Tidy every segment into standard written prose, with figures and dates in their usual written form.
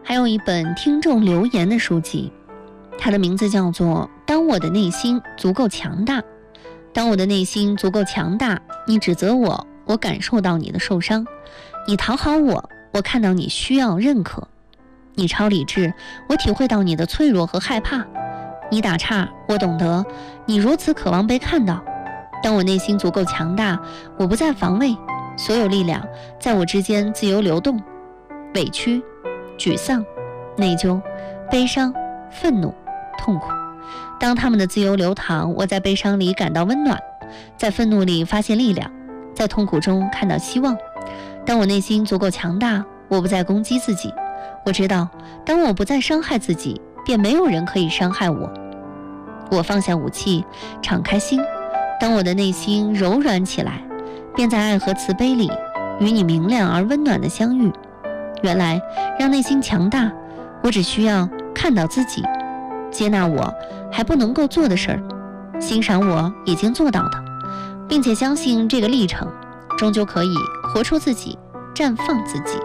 还有一本听众留言的书籍，它的名字叫做《当我的内心足够强大》。当我的内心足够强大，你指责我，我感受到你的受伤；你讨好我，我看到你需要认可；你超理智，我体会到你的脆弱和害怕；你打岔，我懂得你如此渴望被看到。当我内心足够强大，我不再防卫，所有力量在我之间自由流动。委屈、沮丧、内疚、悲伤、愤怒、痛苦，当他们的自由流淌，我在悲伤里感到温暖，在愤怒里发现力量，在痛苦中看到希望。当我内心足够强大，我不再攻击自己，我知道当我不再伤害自己，便没有人可以伤害我。我放下武器，敞开心，当我的内心柔软起来，便在爱和慈悲里与你明亮而温暖的相遇。原来让内心强大，我只需要看到自己，接纳我还不能够做的事儿，欣赏我已经做到的，并且相信这个历程终究可以活出自己，绽放自己。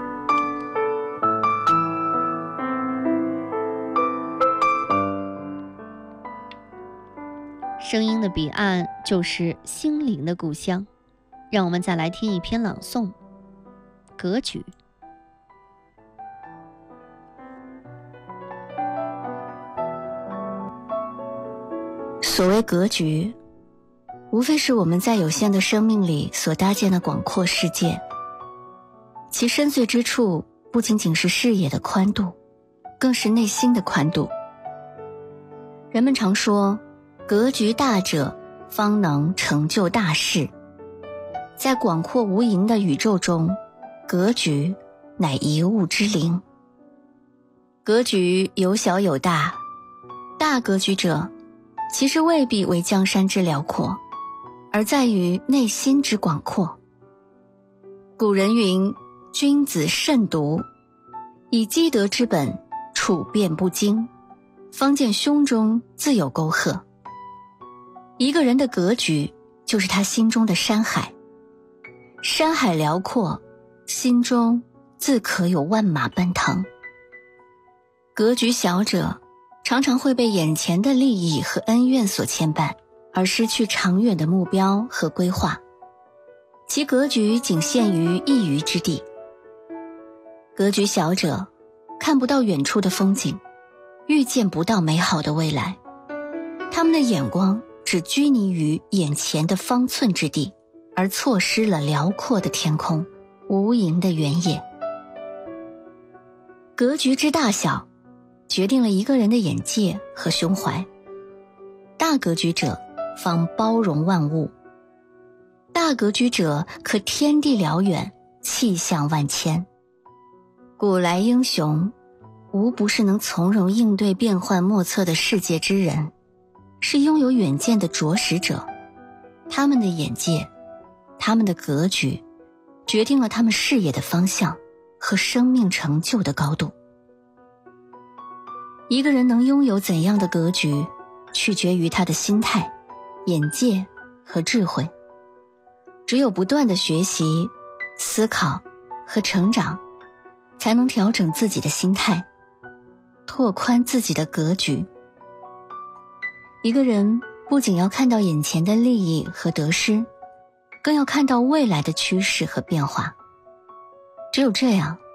声音的彼岸就是心灵的故乡，让我们再来听一篇朗诵。格局。 所谓格局，无非是我们在有限的生命里所搭建的广阔世界，其深邃之处不仅仅是视野的宽度，更是内心的宽度。人们常说，格局大者方能成就大事。在广阔无垠的宇宙中，格局乃一物之灵。格局有小有大，大格局者其实未必为江山之辽阔，而在于内心之广阔。古人云，君子慎独，以积德之本，处变不惊，方见胸中自有沟壑。一个人的格局，就是他心中的山海。山海辽阔，心中自可有万马奔腾。格局小者，常常会被眼前的利益和恩怨所牵绊，而失去长远的目标和规划，其格局仅限于一隅之地。格局小者，看不到远处的风景，预见不到美好的未来，他们的眼光只拘泥于眼前的方寸之地，而错失了辽阔的天空，无垠的原野。格局之大小，决定了一个人的眼界和胸怀。大格局者，方包容万物。大格局者，可天地辽远，气象万千。古来英雄，无不是能从容应对变幻莫测的世界之人，是拥有远见的着实者。他们的眼界，他们的格局，决定了他们事业的方向和生命成就的高度。一个人能拥有怎样的格局，取决于他的心态、眼界和智慧。只有不断的学习、思考和成长，才能调整自己的心态，拓宽自己的格局。一个人不仅要看到眼前的利益和得失，更要看到未来的趋势和变化。只有这样，